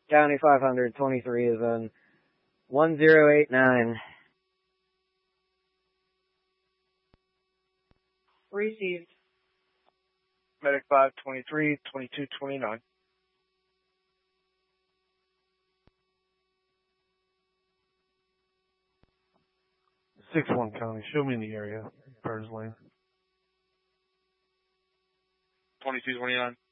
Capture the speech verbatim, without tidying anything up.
County five hundred twenty-three is on one zero eight nine. Received. Medic five twenty-three, twenty-two twenty-nine. six one County, show me in the area, Burns Lane. twenty-two twenty-nine.